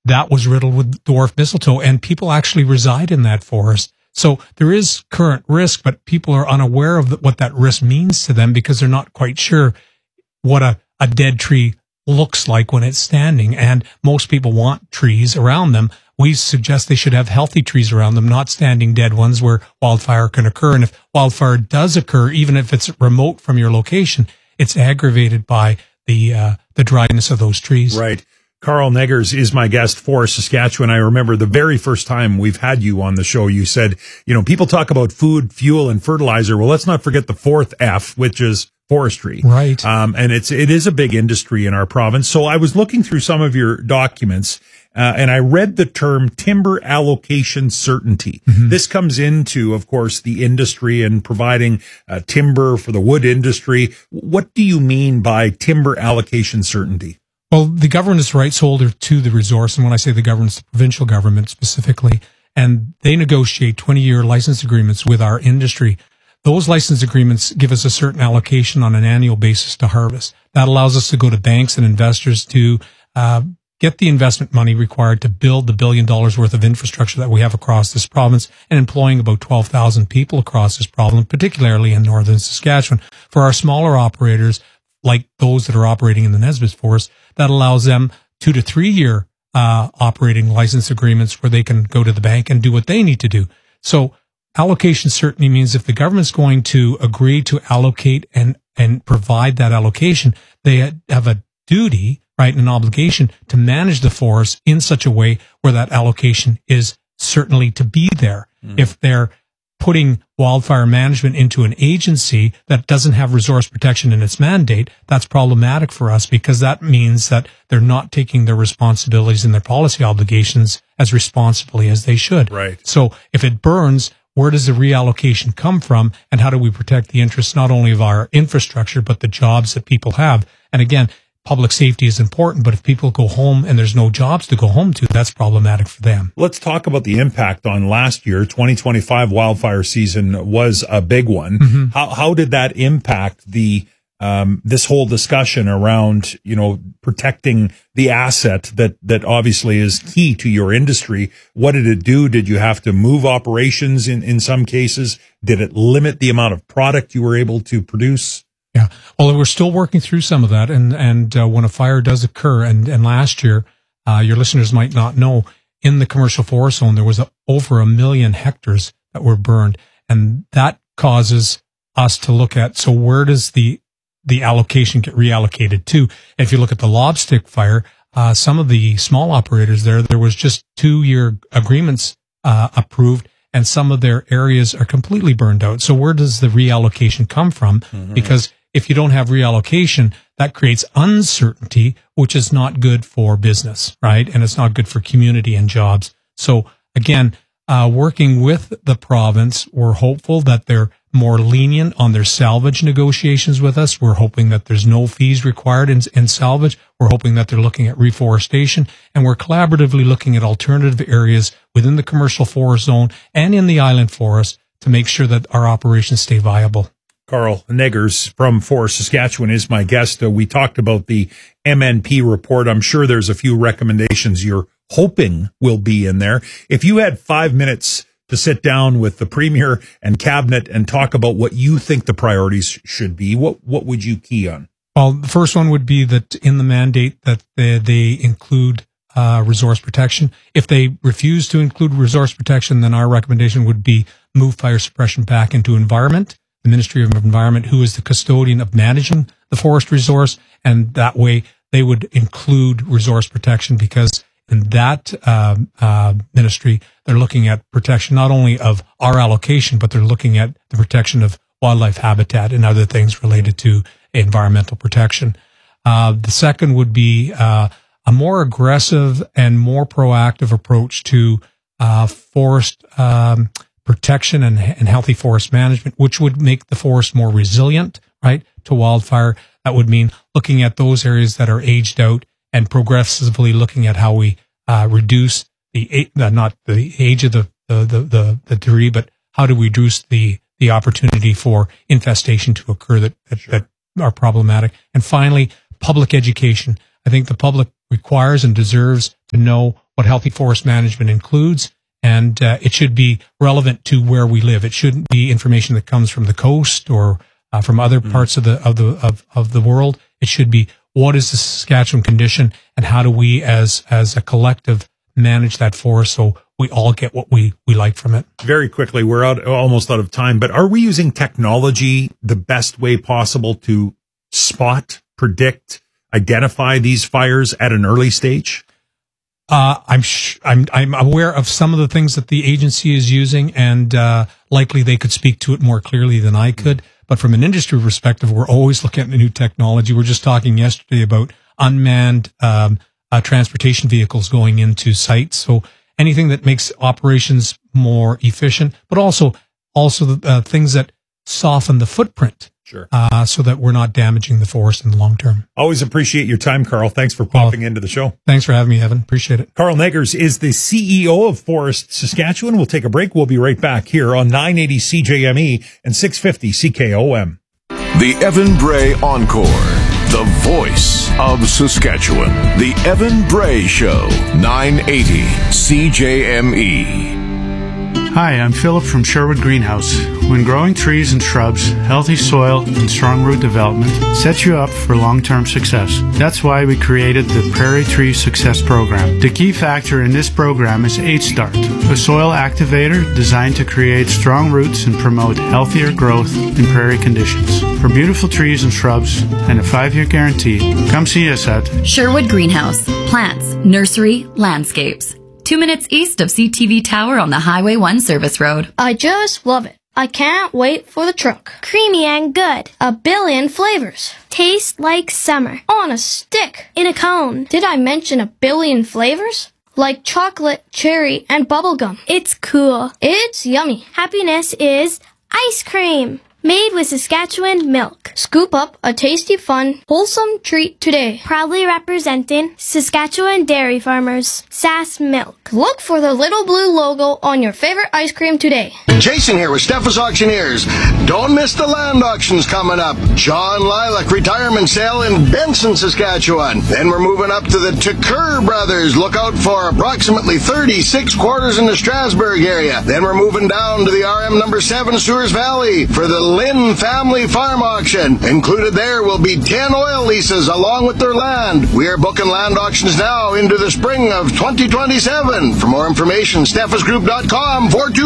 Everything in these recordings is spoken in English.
that was riddled with dwarf mistletoe, and people actually reside in that forest. So there is current risk, but people are unaware of what that risk means to them because they're not quite sure what a dead tree looks like when it's standing. And most people want trees around them. We suggest they should have healthy trees around them, not standing dead ones where wildfire can occur. And if wildfire does occur, even if it's remote from your location, it's aggravated by the dryness of those trees. Right. Carl Neggers is my guest for Saskatchewan. I remember the very first time we've had you on the show, you said, people talk about food, fuel, and fertilizer. Well, let's not forget the fourth F, which is forestry. Right. And it is a big industry in our province. So I was looking through some of your documents, and I read the term timber allocation certainty. Mm-hmm. This comes into, of course, the industry and providing timber for the wood industry. What do you mean by timber allocation certainty? Well, the government is the rights holder to the resource. And when I say the government, it's the provincial government specifically. And they negotiate 20-year license agreements with our industry. Those license agreements give us a certain allocation on an annual basis to harvest. That allows us to go to banks and investors to get the investment money required to build the $1 billion worth of infrastructure that we have across this province and employing about 12,000 people across this province, particularly in northern Saskatchewan. For our smaller operators, like those that are operating in the Nesbitt Forest, that allows them 2 to 3 year operating license agreements where they can go to the bank and do what they need to do. So allocation certainty means if the government's going to agree to allocate and provide that allocation, they have a duty, right, and an obligation to manage the forest in such a way where that allocation is certainly to be there. If they're putting wildfire management into an agency that doesn't have resource protection in its mandate, that's problematic for us because that means that they're not taking their responsibilities and their policy obligations as responsibly as they should. Right. So if it burns, where does the reallocation come from, and how do we protect the interests not only of our infrastructure but the jobs that people have? And again, public safety is important, but if people go home and there's no jobs to go home to, that's problematic for them. Let's talk about the impact on last year. 2025 wildfire season was a big one. Mm-hmm. How did that impact the this whole discussion around, protecting the asset that obviously is key to your industry? What did it do? Did you have to move operations in some cases? Did it limit the amount of product you were able to produce? Yeah. Well, we're still working through some of that. And when a fire does occur, and last year, your listeners might not know, in the commercial forest zone, there was over 1 million hectares that were burned. And that causes us to look at, so where does the allocation get reallocated to? If you look at the Lobstick fire, some of the small operators there was just 2-year agreements, approved, and some of their areas are completely burned out. So where does the reallocation come from? Mm-hmm. Because if you don't have reallocation, that creates uncertainty, which is not good for business, right? And it's not good for community and jobs. So again, working with the province, we're hopeful that they're more lenient on their salvage negotiations with us. We're hoping that there's no fees required in salvage. We're hoping that they're looking at reforestation, and we're collaboratively looking at alternative areas within the commercial forest zone and in the island forest to make sure that our operations stay viable. Carl Neggers from Forest Saskatchewan is my guest. We talked about the MNP report. I'm sure there's a few recommendations you're hoping will be in there. If you had 5 minutes to sit down with the Premier and Cabinet and talk about what you think the priorities should be, what would you key on? Well, the first one would be that in the mandate that they include resource protection. If they refuse to include resource protection, then our recommendation would be move fire suppression back into environment, the Ministry of Environment, who is the custodian of managing the forest resource, and that way they would include resource protection, because in that ministry, they're looking at protection not only of our allocation, but they're looking at the protection of wildlife habitat and other things related to environmental protection. The second would be a more aggressive and more proactive approach to forest protection and healthy forest management, which would make the forest more resilient, right, to wildfire. That would mean looking at those areas that are aged out and progressively looking at how we reduce not the age of the tree, but how do we reduce the opportunity for infestation to occur that are problematic. And finally, public education. I think the public requires and deserves to know what healthy forest management includes, and it should be relevant to where we live. It shouldn't be information that comes from the coast or from other parts of the world. It should be, what is the Saskatchewan condition, and how do we as a collective manage that forest so we all get what we like from it. Very quickly, we're almost out of time, but are we using technology the best way possible to spot, predict, identify these fires at an early stage? I'm aware of some of the things that the agency is using, and likely they could speak to it more clearly than I could. But from an industry perspective, we're always looking at the new technology. We're just talking yesterday about unmanned transportation vehicles going into sites. So anything that makes operations more efficient, but also the things that soften the footprint. Sure. So that we're not damaging the forest in the long term. Always appreciate your time, Carl. Thanks for popping into the show. Thanks for having me, Evan. Appreciate it. Carl Neggers is the CEO of Forest Saskatchewan. We'll take a break. We'll be right back here on 980 CJME and 650 CKOM. The Evan Bray Encore. The voice of Saskatchewan. The Evan Bray Show. 980 CJME. Hi, I'm Philip from Sherwood Greenhouse. When growing trees and shrubs, healthy soil and strong root development sets you up for long-term success. That's why we created the Prairie Tree Success Program. The key factor in this program is H-Start, a soil activator designed to create strong roots and promote healthier growth in prairie conditions. For beautiful trees and shrubs and a 5-year guarantee, come see us at Sherwood Greenhouse. Plants, nursery, landscapes. 2 minutes east of CTV Tower on the Highway 1 service road. I just love it. I can't wait for the truck. Creamy and good. A billion flavors. Tastes like summer. On a stick. In a cone. Did I mention a billion flavors? Like chocolate, cherry, and bubblegum. It's cool. It's yummy. Happiness is ice cream. Made with Saskatchewan milk. Scoop up a tasty, fun, wholesome treat today. Proudly representing Saskatchewan dairy farmers. Sass Milk. Look for the little blue logo on your favorite ice cream today. Jason here with Steffes Auctioneers. Don't miss the land auctions coming up. John Lilac retirement sale in Benson, Saskatchewan. Then we're moving up to the Tucker Brothers. Look out for approximately 36 quarters in the Strasbourg area. Then we're moving down to the RM number 7 Sewers Valley for the Lynn Family Farm Auction. Included there will be 10 oil leases along with their land. We are booking land auctions now into the spring of 2027. For more information, steffesgroup.com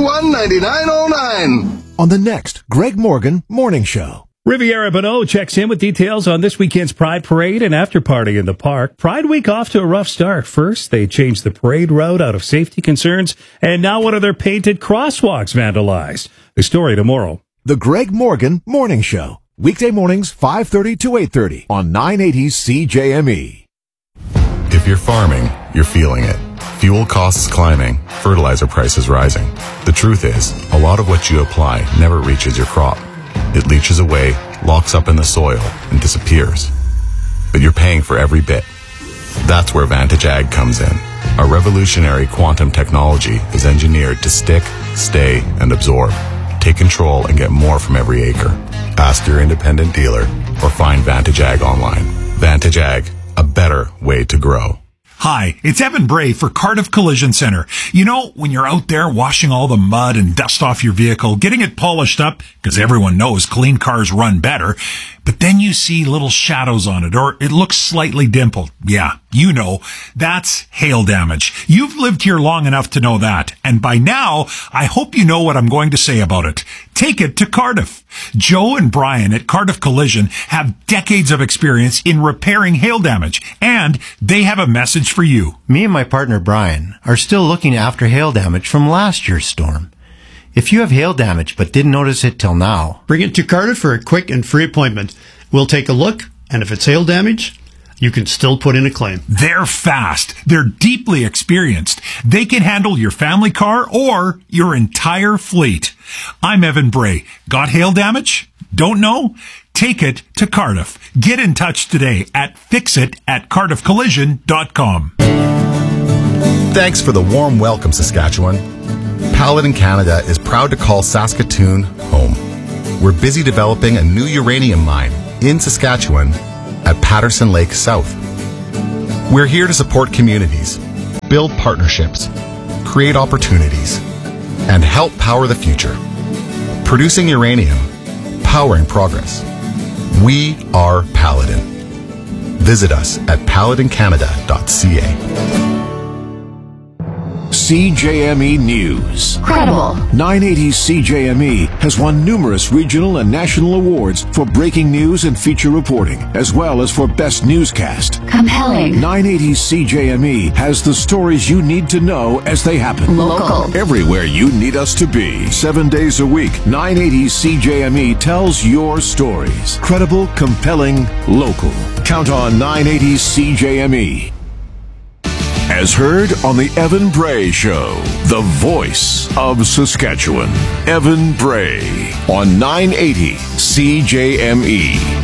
421-9909. On the next Greg Morgan Morning Show. Riviera Bonneau checks in with details on this weekend's Pride Parade and after party in the park. Pride Week off to a rough start. First, they changed the parade route out of safety concerns, and now one of their painted crosswalks vandalized. The story tomorrow. The Greg Morgan Morning Show. Weekday mornings, 5:30 to 8:30 on 980 CJME. If you're farming, you're feeling it. Fuel costs climbing, fertilizer prices rising. The truth is, a lot of what you apply never reaches your crop. It leaches away, locks up in the soil, and disappears. But you're paying for every bit. That's where Vantage Ag comes in. Our revolutionary quantum technology is engineered to stick, stay, and absorb. Take control and get more from every acre. Ask your independent dealer or find Vantage Ag online. Vantage Ag, a better way to grow. Hi, it's Evan Bray for Cardiff Collision Center. You know, when you're out there washing all the mud and dust off your vehicle, getting it polished up, because everyone knows clean cars run better, but then you see little shadows on it, or it looks slightly dimpled. Yeah, you know, that's hail damage. You've lived here long enough to know that, and by now, I hope you know what I'm going to say about it. Take it to Cardiff. Joe and Brian at Cardiff Collision have decades of experience in repairing hail damage, and they have a message for you. Me and my partner Brian are still looking after hail damage from last year's storm. If you have hail damage but didn't notice it till now, bring it to Cardiff for a quick and free appointment. We'll take a look, and if it's hail damage, you can still put in a claim. They're fast. They're deeply experienced. They can handle your family car or your entire fleet. I'm Evan Bray. Got hail damage? Don't know? Take it to Cardiff. Get in touch today at fixit@cardiffcollision.com. Thanks for the warm welcome, Saskatchewan. Paladin Canada is proud to call Saskatoon home. We're busy developing a new uranium mine in Saskatchewan at Patterson Lake South. We're here to support communities, build partnerships, create opportunities, and help power the future. Producing uranium, powering progress. We are Paladin. Visit us at paladincanada.ca. CJME News. Credible. 980 CJME has won numerous regional and national awards for breaking news and feature reporting, as well as for best newscast. Compelling. 980 CJME has the stories you need to know as they happen. Local. Everywhere you need us to be. 7 days a week, 980 CJME tells your stories. Credible, compelling, local. Count on 980 CJME. As heard on the Evan Bray Show, the voice of Saskatchewan. Evan Bray on 980 CJME.